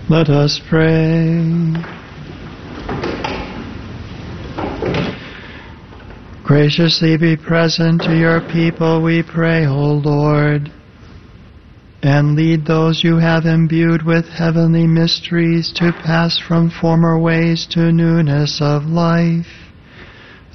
Let us pray. Graciously be present to your people, we pray, O Lord, and lead those you have imbued with heavenly mysteries to pass from former ways to newness of life.